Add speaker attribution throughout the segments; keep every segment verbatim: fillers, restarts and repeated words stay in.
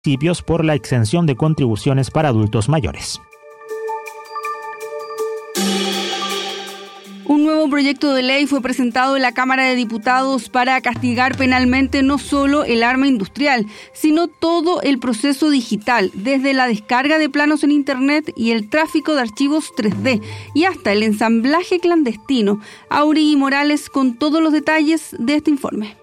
Speaker 1: municipios por la exención de contribuciones para adultos mayores.
Speaker 2: Un nuevo proyecto de ley fue presentado en la Cámara de Diputados para castigar penalmente no solo el arma industrial, sino todo el proceso digital, desde la descarga de planos en Internet y el tráfico de archivos tres D, y hasta el ensamblaje clandestino. Auri Morales con todos los detalles de este informe.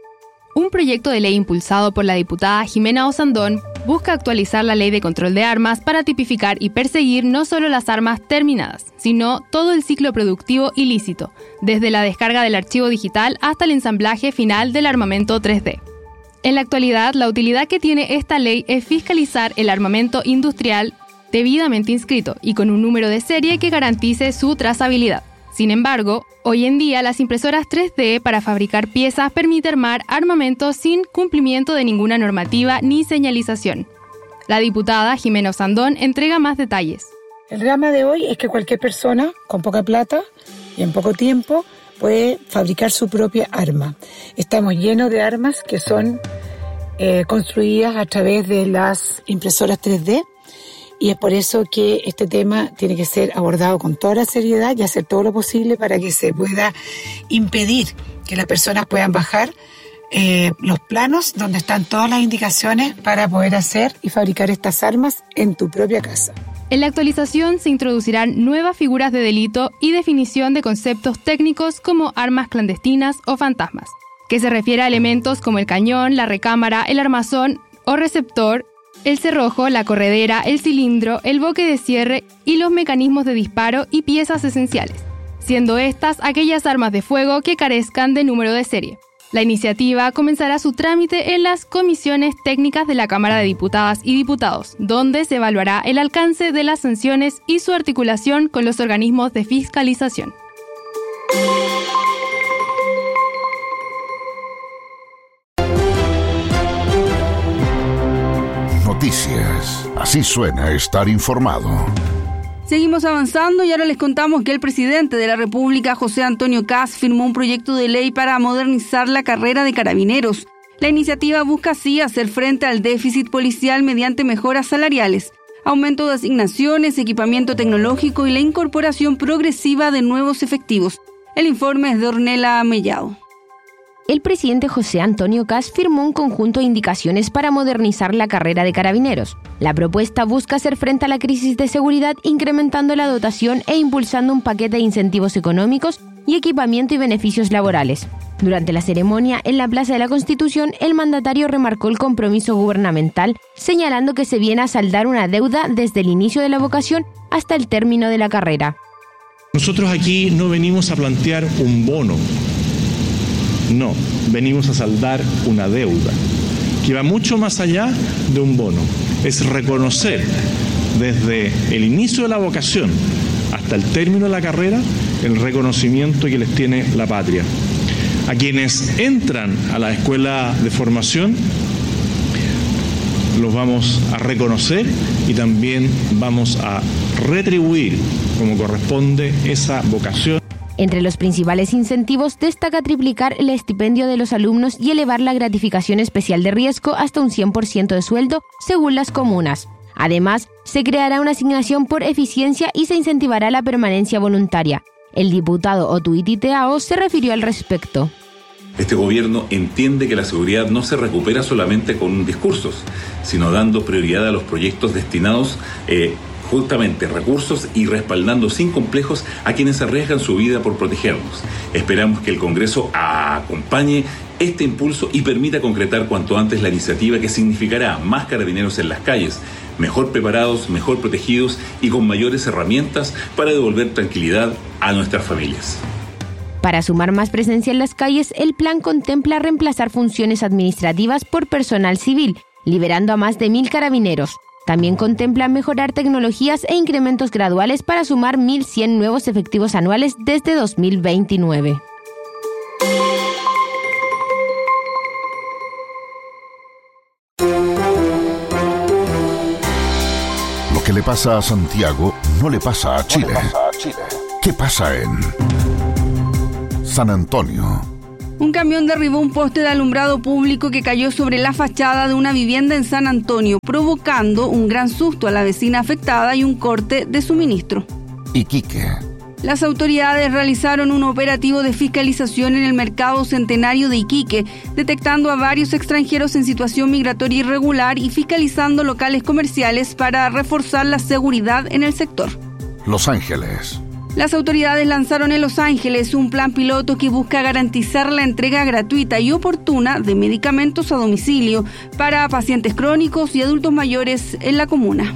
Speaker 3: Un proyecto de ley impulsado por la diputada Jimena Osandón busca actualizar la Ley de Control de Armas para tipificar y perseguir no solo las armas terminadas, sino todo el ciclo productivo ilícito, desde la descarga del archivo digital hasta el ensamblaje final del armamento tres D. En la actualidad, la utilidad que tiene esta ley es fiscalizar el armamento industrial debidamente inscrito y con un número de serie que garantice su trazabilidad. Sin embargo, hoy en día las impresoras tres D para fabricar piezas permiten armar armamentos sin cumplimiento de ninguna normativa ni señalización. La diputada Jimena Osandón entrega más detalles.
Speaker 4: El drama de hoy es que cualquier persona con poca plata y en poco tiempo puede fabricar su propia arma. Estamos llenos de armas que son eh, construidas a través de las impresoras tres D. Y es por eso que este tema tiene que ser abordado con toda la seriedad y hacer todo lo posible para que se pueda impedir que las personas puedan bajar eh, los planos donde están todas las indicaciones para poder hacer y fabricar estas armas en tu propia casa.
Speaker 3: En la actualización se introducirán nuevas figuras de delito y definición de conceptos técnicos como armas clandestinas o fantasmas, que se refiere a elementos como el cañón, la recámara, el armazón o receptor, el cerrojo, la corredera, el cilindro, el boque de cierre y los mecanismos de disparo y piezas esenciales, siendo estas aquellas armas de fuego que carezcan de número de serie. La iniciativa comenzará su trámite en las comisiones técnicas de la Cámara de Diputadas y Diputados, donde se evaluará el alcance de las sanciones y su articulación con los organismos de fiscalización.
Speaker 5: Noticias. Así suena estar informado.
Speaker 2: Seguimos avanzando y ahora les contamos que el presidente de la República, José Antonio Kast, firmó un proyecto de ley para modernizar la carrera de carabineros. La iniciativa busca así hacer frente al déficit policial mediante mejoras salariales, aumento de asignaciones, equipamiento tecnológico y la incorporación progresiva de nuevos efectivos. El informe es de Ornella Mellado.
Speaker 6: El presidente José Antonio Kast firmó un conjunto de indicaciones para modernizar la carrera de carabineros. La propuesta busca hacer frente a la crisis de seguridad incrementando la dotación e impulsando un paquete de incentivos económicos y equipamiento y beneficios laborales. Durante la ceremonia en la Plaza de la Constitución, el mandatario remarcó el compromiso gubernamental, señalando que se viene a saldar una deuda desde el inicio de la vocación hasta el término de la carrera.
Speaker 7: Nosotros aquí no venimos a plantear un bono. No, venimos a saldar una deuda que va mucho más allá de un bono. Es reconocer desde el inicio de la vocación hasta el término de la carrera el reconocimiento que les tiene la patria. A quienes entran a la escuela de formación los vamos a reconocer y también vamos a retribuir como corresponde esa vocación.
Speaker 6: Entre los principales incentivos destaca triplicar el estipendio de los alumnos y elevar la gratificación especial de riesgo hasta un cien por ciento de sueldo según las comunas. Además, se creará una asignación por eficiencia y se incentivará la permanencia voluntaria. El diputado Otuiti Teao se refirió al respecto.
Speaker 8: Este gobierno entiende que la seguridad no se recupera solamente con discursos, sino dando prioridad a los proyectos destinados eh, justamente recursos y respaldando sin complejos a quienes arriesgan su vida por protegernos. Esperamos que el Congreso acompañe este impulso y permita concretar cuanto antes la iniciativa que significará más carabineros en las calles, mejor preparados, mejor protegidos y con mayores herramientas para devolver tranquilidad a nuestras familias.
Speaker 6: Para sumar más presencia en las calles, el plan contempla reemplazar funciones administrativas por personal civil, liberando a más de mil carabineros. También contempla mejorar tecnologías e incrementos graduales para sumar mil cien nuevos efectivos anuales desde dos mil veintinueve.
Speaker 5: Lo que le pasa a Santiago no le pasa a Chile. ¿Qué pasa en San Antonio?
Speaker 2: Un camión derribó un poste de alumbrado público que cayó sobre la fachada de una vivienda en San Antonio, provocando un gran susto a la vecina afectada y un corte de suministro.
Speaker 5: Iquique.
Speaker 2: Las autoridades realizaron un operativo de fiscalización en el mercado centenario de Iquique, detectando a varios extranjeros en situación migratoria irregular y fiscalizando locales comerciales para reforzar la seguridad en el sector.
Speaker 5: Los Ángeles.
Speaker 2: Las autoridades lanzaron en Los Ángeles un plan piloto que busca garantizar la entrega gratuita y oportuna de medicamentos a domicilio para pacientes crónicos y adultos mayores en la comuna.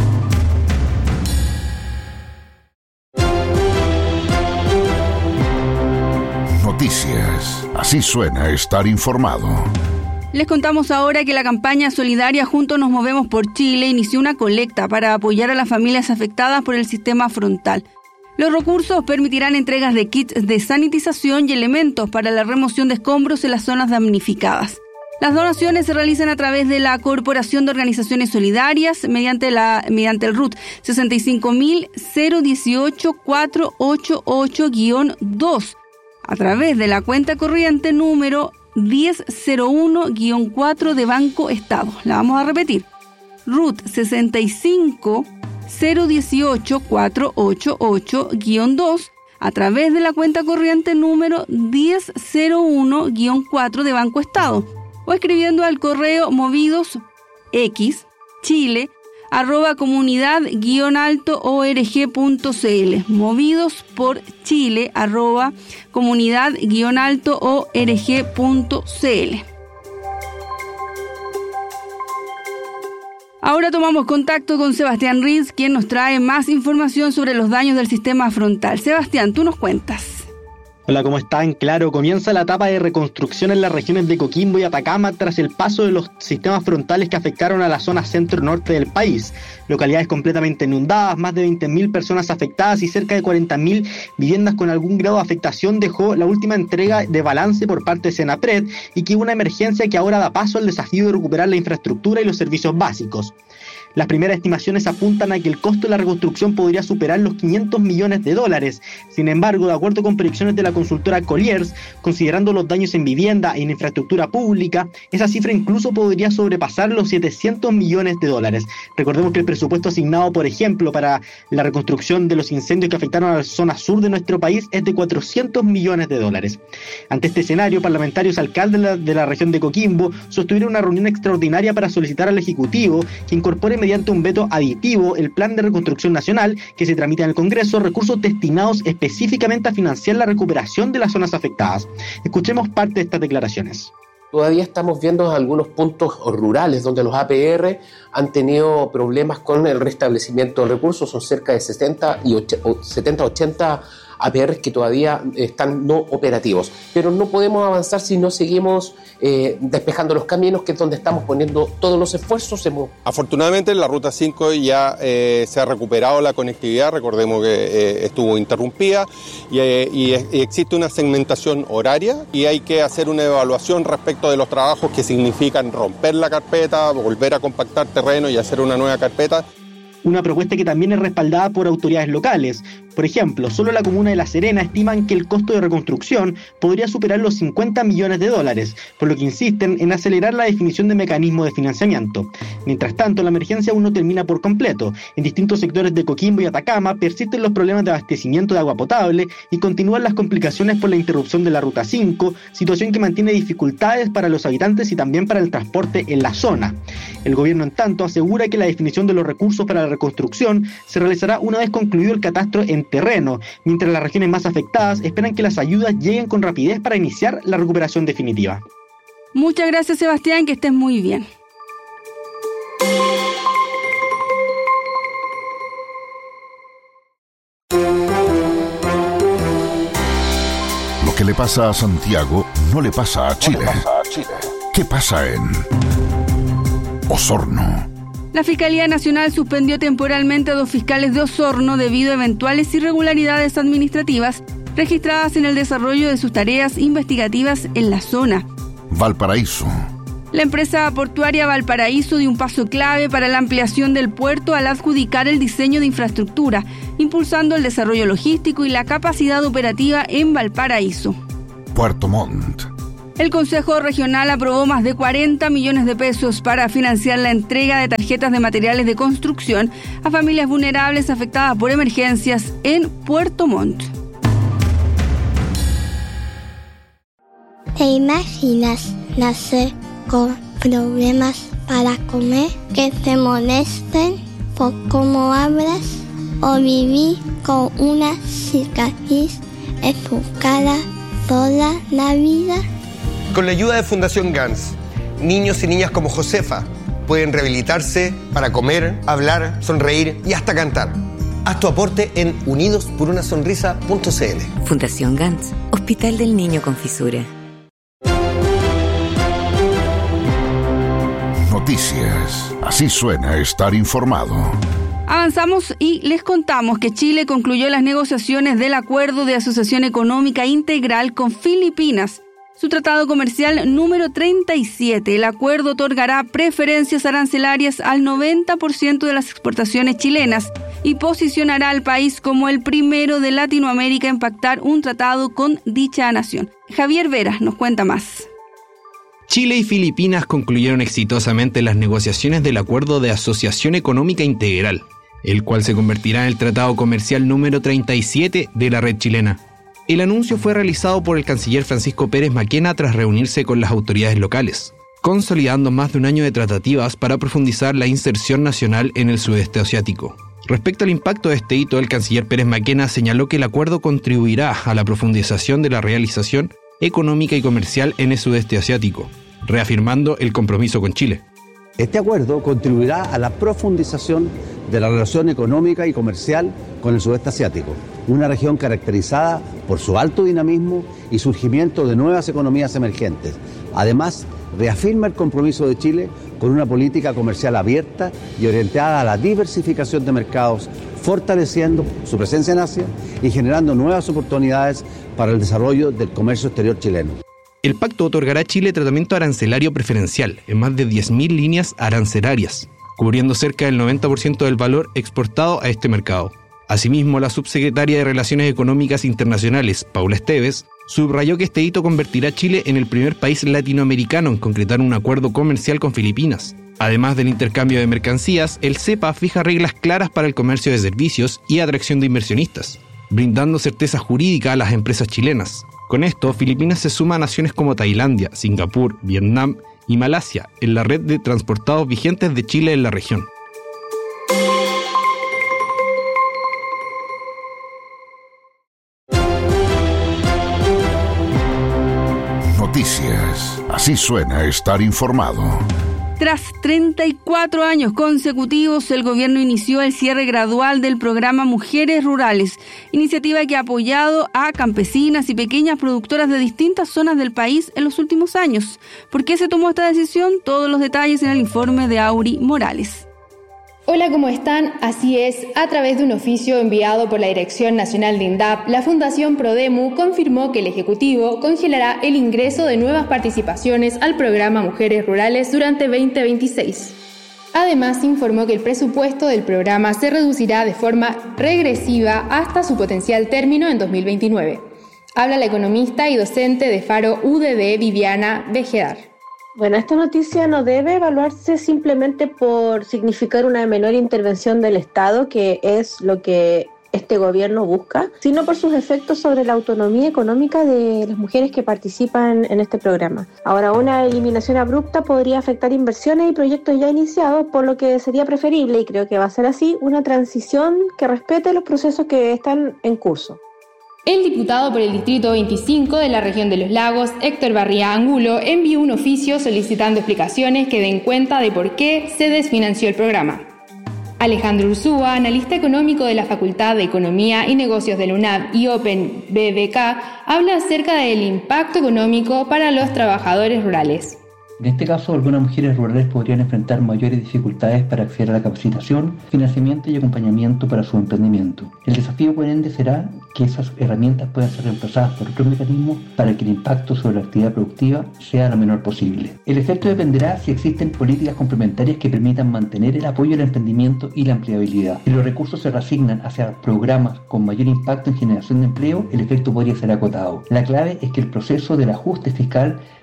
Speaker 5: Noticias. Así suena estar informado.
Speaker 2: Les contamos ahora que la campaña solidaria Juntos Nos Movemos por Chile inició una colecta para apoyar a las familias afectadas por el sistema frontal. Los recursos permitirán entregas de kits de sanitización y elementos para la remoción de escombros en las zonas damnificadas. Las donaciones se realizan a través de la Corporación de Organizaciones Solidarias mediante la mediante el R U T sesenta y cinco mil cero dieciocho cuatrocientos ochenta y ocho guión dos a través de la cuenta corriente número diez cero uno guión cuatro de Banco Estado. La vamos a repetir. R U T sesenta y cinco cero dieciocho cuatrocientos ochenta y ocho guión dos a través de la cuenta corriente número diez cero uno guión cuatro de Banco Estado o escribiendo al correo movidos x chile arroba comunidad guión alto org punto cl movidos por chile arroba comunidad guión alto org punto cl. Ahora tomamos contacto con Sebastián Riz, quien nos trae más información sobre los daños del sistema frontal. Sebastián, tú nos cuentas.
Speaker 9: Hola, ¿cómo están? Claro, comienza la etapa de reconstrucción en las regiones de Coquimbo y Atacama tras el paso de los sistemas frontales que afectaron a la zona centro-norte del país. Localidades completamente inundadas, más de veinte mil personas afectadas y cerca de cuarenta mil viviendas con algún grado de afectación dejó la última entrega de balance por parte de Senapred y que una emergencia que ahora da paso al desafío de recuperar la infraestructura y los servicios básicos. Las primeras estimaciones apuntan a que el costo de la reconstrucción podría superar los quinientos millones de dólares. Sin embargo, de acuerdo con proyecciones de la consultora Colliers, considerando los daños en vivienda e en infraestructura pública, esa cifra incluso podría sobrepasar los setecientos millones de dólares. Recordemos que el presupuesto asignado, por ejemplo, para la reconstrucción de los incendios que afectaron a la zona sur de nuestro país es de cuatrocientos millones de dólares. Ante este escenario, parlamentarios alcaldes de la, de la región de Coquimbo sostuvieron una reunión extraordinaria para solicitar al Ejecutivo que incorpore mediante un veto aditivo el Plan de Reconstrucción Nacional que se tramita en el Congreso, recursos destinados específicamente a financiar la recuperación de las zonas afectadas. Escuchemos parte de estas declaraciones.
Speaker 10: Todavía estamos viendo algunos puntos rurales donde los A P R han tenido problemas con el restablecimiento de recursos, son cerca de setenta y setenta, ochenta A P Rs que todavía están no operativos, pero no podemos avanzar si no seguimos eh, despejando los caminos, que es donde estamos poniendo todos los esfuerzos. Hemos...
Speaker 11: Afortunadamente en la ruta cinco ya eh, se ha recuperado la conectividad, recordemos que eh, estuvo interrumpida y, eh, y, y existe una segmentación horaria y hay que hacer una evaluación respecto de los trabajos que significan romper la carpeta, volver a compactar terreno y hacer una nueva carpeta.
Speaker 9: Una propuesta que también es respaldada por autoridades locales. Por ejemplo, solo la comuna de La Serena estiman que el costo de reconstrucción podría superar los cincuenta millones de dólares, por lo que insisten en acelerar la definición de mecanismos de financiamiento. Mientras tanto, la emergencia aún no termina por completo. En distintos sectores de Coquimbo y Atacama persisten los problemas de abastecimiento de agua potable y continúan las complicaciones por la interrupción de la Ruta cinco, situación que mantiene dificultades para los habitantes y también para el transporte en la zona. El gobierno, en tanto, asegura que la definición de los recursos para la reconstrucción se realizará una vez concluido el catastro en terreno, mientras las regiones más afectadas esperan que las ayudas lleguen con rapidez para iniciar la recuperación definitiva.
Speaker 2: Muchas gracias, Sebastián, que estés muy bien.
Speaker 5: Lo que le pasa a Santiago no le pasa a Chile. No le pasa a Chile. ¿Qué pasa en Osorno?
Speaker 2: La Fiscalía Nacional suspendió temporalmente a dos fiscales de Osorno debido a eventuales irregularidades administrativas registradas en el desarrollo de sus tareas investigativas en la zona.
Speaker 5: Valparaíso.
Speaker 2: La empresa portuaria Valparaíso dio un paso clave para la ampliación del puerto al adjudicar el diseño de infraestructura, impulsando el desarrollo logístico y la capacidad operativa en Valparaíso.
Speaker 5: Puerto Montt.
Speaker 2: El Consejo Regional aprobó más de cuarenta millones de pesos para financiar la entrega de tarjetas de materiales de construcción a familias vulnerables afectadas por emergencias en Puerto Montt.
Speaker 12: ¿Te imaginas nacer con problemas para comer, que te molesten por cómo hablas o vivir con una cicatriz en tu cara toda la vida?
Speaker 13: Con la ayuda de Fundación Gans, niños y niñas como Josefa pueden rehabilitarse para comer, hablar, sonreír y hasta cantar. Haz tu aporte en unidos por una sonrisa punto c l.
Speaker 14: Fundación Gans, Hospital del Niño con Fisura.
Speaker 5: Noticias. Así suena estar informado.
Speaker 2: Avanzamos y les contamos que Chile concluyó las negociaciones del Acuerdo de Asociación Económica Integral con Filipinas, su tratado comercial número treinta y siete. El acuerdo otorgará preferencias arancelarias al noventa por ciento de las exportaciones chilenas y posicionará al país como el primero de Latinoamérica en pactar un tratado con dicha nación. Javier Vera nos cuenta más.
Speaker 15: Chile y Filipinas concluyeron exitosamente las negociaciones del Acuerdo de Asociación Económica Integral, el cual se convertirá en el tratado comercial número treinta y siete de la red chilena. El anuncio fue realizado por el canciller Francisco Pérez Maquena tras reunirse con las autoridades locales, consolidando más de un año de tratativas para profundizar la inserción nacional en el sudeste asiático. Respecto al impacto de este hito, el canciller Pérez Maquena señaló que el acuerdo contribuirá a la profundización de la realización económica y comercial en el sudeste asiático, reafirmando el compromiso con Chile.
Speaker 16: Este acuerdo contribuirá a la profundización de la relación económica y comercial con el sudeste asiático, una región caracterizada por su alto dinamismo y surgimiento de nuevas economías emergentes. Además, reafirma el compromiso de Chile con una política comercial abierta y orientada a la diversificación de mercados, fortaleciendo su presencia en Asia y generando nuevas oportunidades para el desarrollo del comercio exterior chileno.
Speaker 15: El pacto otorgará a Chile tratamiento arancelario preferencial en más de diez mil líneas arancelarias, cubriendo cerca del noventa por ciento del valor exportado a este mercado. Asimismo, la subsecretaria de Relaciones Económicas Internacionales, Paula Esteves, subrayó que este hito convertirá a Chile en el primer país latinoamericano en concretar un acuerdo comercial con Filipinas. Además del intercambio de mercancías, el CEPA fija reglas claras para el comercio de servicios y atracción de inversionistas, brindando certeza jurídica a las empresas chilenas. Con esto, Filipinas se suma a naciones como Tailandia, Singapur, Vietnam y Malasia en la red de transportados vigentes de Chile en la región.
Speaker 5: Noticias. Así suena estar informado.
Speaker 2: Tras treinta y cuatro años consecutivos, el gobierno inició el cierre gradual del programa Mujeres Rurales, iniciativa que ha apoyado a campesinas y pequeñas productoras de distintas zonas del país en los últimos años. ¿Por qué se tomó esta decisión? Todos los detalles en el informe de Auri Morales.
Speaker 17: Hola, ¿cómo están? Así es, a través de un oficio enviado por la Dirección Nacional de INDAP, la Fundación Prodemu confirmó que el Ejecutivo congelará el ingreso de nuevas participaciones al programa Mujeres Rurales durante veinte veintiséis. Además, informó que el presupuesto del programa se reducirá de forma regresiva hasta su potencial término en dos mil veintinueve. Habla la economista y docente de Faro U D D, Viviana Vejedar.
Speaker 18: Bueno, esta noticia no debe evaluarse simplemente por significar una menor intervención del Estado, que es lo que este gobierno busca, sino por sus efectos sobre la autonomía económica de las mujeres que participan en este programa. Ahora, una eliminación abrupta podría afectar inversiones y proyectos ya iniciados, por lo que sería preferible, y creo que va a ser así, una transición que respete los procesos que están en curso.
Speaker 17: El diputado por el Distrito veinticinco de la región de Los Lagos, Héctor Barría Angulo, envió un oficio solicitando explicaciones que den cuenta de por qué se desfinanció el programa. Alejandro Ursúa, analista económico de la Facultad de Economía y Negocios de la UNAV y Open B B K, habla acerca del impacto económico para los trabajadores rurales.
Speaker 19: En este caso, algunas mujeres rurales podrían enfrentar mayores dificultades para acceder a la capacitación, financiamiento y acompañamiento para su emprendimiento. El desafío, por ende, será que esas herramientas puedan ser reemplazadas por otros mecanismos para que el impacto sobre la actividad productiva sea lo menor posible. El efecto dependerá si existen políticas complementarias que permitan mantener el apoyo al emprendimiento y la empleabilidad. Si los recursos se reasignan hacia programas con mayor impacto en generación de empleo, el efecto podría ser acotado. La clave es que el proceso del ajuste fiscal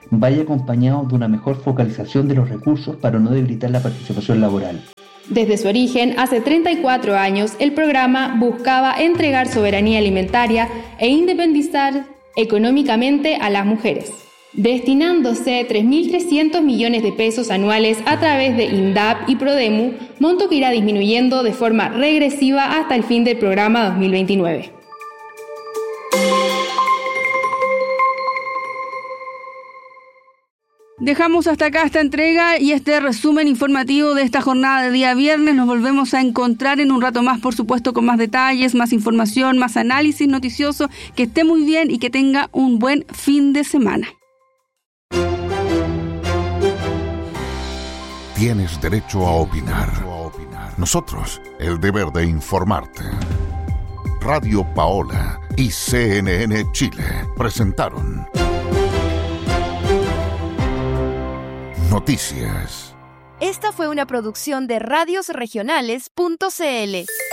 Speaker 19: vaya acompañado de una mejor focalización de los recursos para no debilitar la participación laboral.
Speaker 17: Desde su origen, hace treinta y cuatro años, el programa buscaba entregar soberanía alimentaria e independizar económicamente a las mujeres, destinándose tres mil trescientos millones de pesos anuales a través de INDAP y Prodemu, monto que irá disminuyendo de forma regresiva hasta el fin del programa dos mil veintinueve.
Speaker 2: Dejamos hasta acá esta entrega y este resumen informativo de esta jornada de día viernes. Nos volvemos a encontrar en un rato más, por supuesto, con más detalles, más información, más análisis noticioso. Que esté muy bien y que tenga un buen fin de semana.
Speaker 5: Tienes derecho a opinar. Nosotros, el deber de informarte. Radio Paola y C N N Chile presentaron Noticias.
Speaker 20: Esta fue una producción de radios regionales punto c l.